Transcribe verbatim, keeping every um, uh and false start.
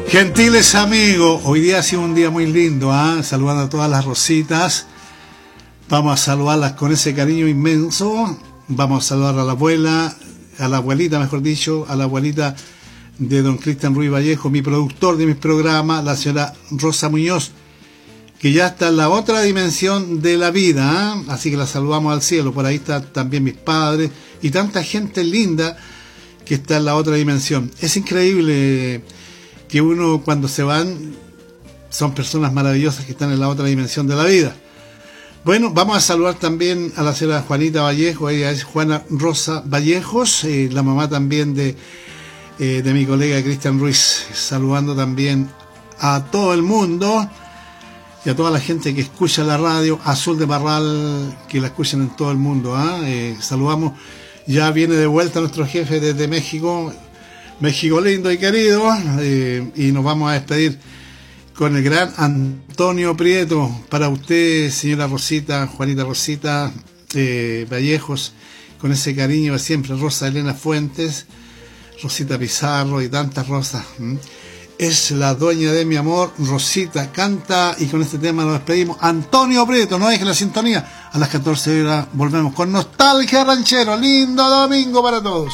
Gentiles amigos, hoy día ha sido un día muy lindo, ¿eh? Saludando a todas las Rositas. Vamos a saludarlas con ese cariño inmenso. Vamos a saludar a la abuela, a la abuelita, mejor dicho, a la abuelita de don Cristian Ruiz Vallejo, mi productor de mis programas, la señora Rosa Muñoz, que ya está en la otra dimensión de la vida, ¿eh? Así que la saludamos al cielo. Por ahí están también mis padres y tanta gente linda que está en la otra dimensión. Es increíble que uno, cuando se van, son personas maravillosas que están en la otra dimensión de la vida. Bueno, vamos a saludar también a la señora Juanita Vallejo. Ella es Juana Rosa Vallejos, eh, la mamá también de, eh, de mi colega Cristian Ruiz. Saludando también a todo el mundo y a toda la gente que escucha la radio Azul de Parral, que la escuchan en todo el mundo, ¿eh? Eh, saludamos, ya viene de vuelta nuestro jefe desde México, México lindo y querido, eh, y nos vamos a despedir con el gran Antonio Prieto. Para usted, señora Rosita, Juanita Rosita eh, Vallejos, con ese cariño de siempre, Rosa Elena Fuentes, Rosita Pizarro y tantas Rosas. ¿Mm? Es la dueña de mi amor, Rosita canta, y con este tema nos despedimos. Antonio Prieto, no deje la sintonía. A las catorce horas volvemos con Nostalgia Ranchero. Lindo domingo para todos.